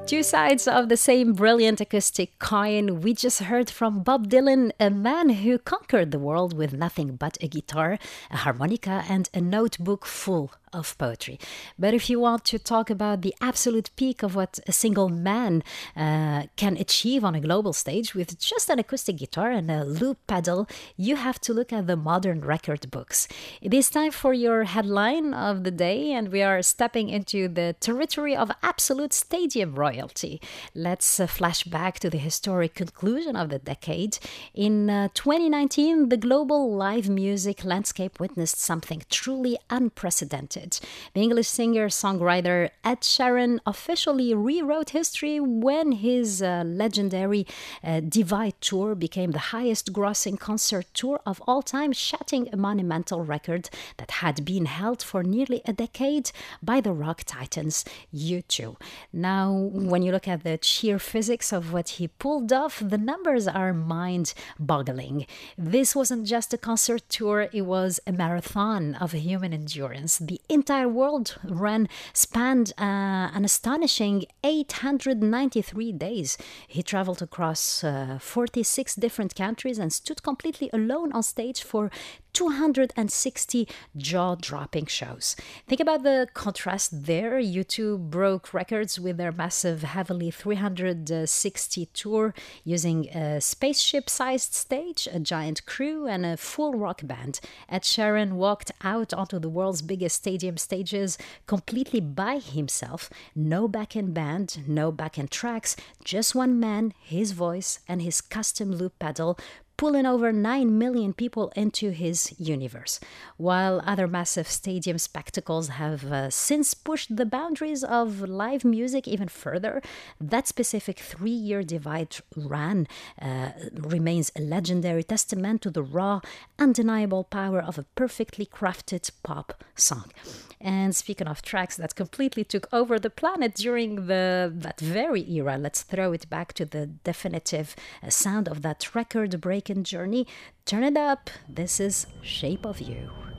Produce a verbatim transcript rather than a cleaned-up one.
Two sides of the same brilliant acoustic coin. We just heard from Bob Dylan, a man who conquered the world with nothing but a guitar, a harmonica, and a notebook full of poetry. But if you want to talk about the absolute peak of what a single man uh, can achieve on a global stage with just an acoustic guitar and a loop pedal, you have to look at the modern record books. It is time for your headline of the day, and we are stepping into the territory of absolute stadium royalty. Let's uh, flash back to the historic conclusion of the decade. In uh, twenty nineteen, the global live music landscape witnessed something truly unprecedented. The English singer-songwriter Ed Sheeran officially rewrote history when his uh, legendary uh, Divide Tour became the highest-grossing concert tour of all time, shatting a monumental record that had been held for nearly a decade by the rock titans U two. Now, when you look at the sheer physics of what he pulled off, the numbers are mind-boggling. This wasn't just a concert tour, it was a marathon of human endurance. The entire world run spanned uh, an astonishing eight hundred ninety-three days. He traveled across uh, forty-six different countries and stood completely alone on stage for two hundred sixty jaw-dropping shows. Think about the contrast there. U two broke records with their massive, heavily three hundred sixty tour using a spaceship-sized stage, a giant crew, and a full rock band. Ed Sheeran walked out onto the world's biggest stadium stages completely by himself. No back-end band, no back-end tracks, just one man, his voice, and his custom loop pedal, pulling over nine million people into his universe. While other massive stadium spectacles have uh, since pushed the boundaries of live music even further, that specific three-year Divide run uh, remains a legendary testament to the raw, undeniable power of a perfectly crafted pop song. And speaking of tracks that completely took over the planet during the that very era, let's throw it back to the definitive uh, sound of that record-breaking journey. Turn it up. This is Shape of You.